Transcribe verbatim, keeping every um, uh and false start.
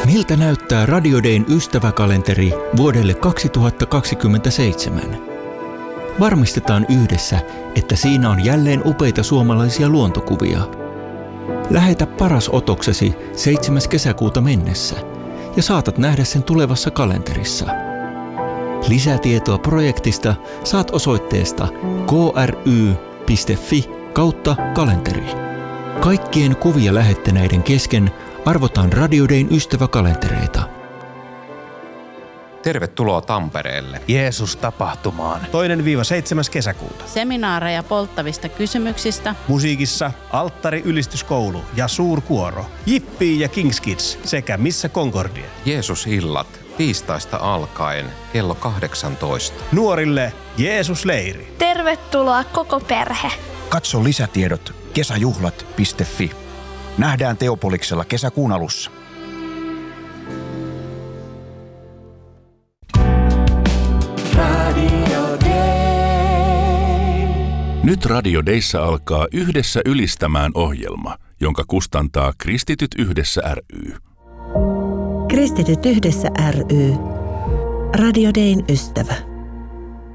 Miltä näyttää Radio Dayn ystäväkalenteri vuodelle kaksituhattakaksikymmentäseitsemän? Varmistetaan yhdessä, että siinä on jälleen upeita suomalaisia luontokuvia. Lähetä paras otoksesi seitsemäs kesäkuuta mennessä ja saatat nähdä sen tulevassa kalenterissa. Lisätietoa projektista saat osoitteesta kry.fi kautta kalenteri. Kaikkien kuvia lähettäneiden kesken arvotaan Radio Dayn ystäväkalentereita. Tervetuloa Tampereelle. Jeesus-tapahtumaan. Toinen viiva seitsemäs kesäkuuta. Seminaareja polttavista kysymyksistä. Musiikissa Alttari-ylistyskoulu ja suurkuoro. Jippii ja Kings Kids sekä Missä Concordia. Jeesus-illat tiistaista alkaen kello kahdeksantoista. Nuorille Jeesus-leiri. Tervetuloa koko perhe. Katso lisätiedot kesäjuhlat piste fi. Nähdään Teopoliksella kesäkuun alussa. Nyt Radio Dayssä alkaa Yhdessä ylistämään ohjelma, jonka kustantaa Kristityt yhdessä ry. Kristityt yhdessä ry. Radio Dayn ystävä.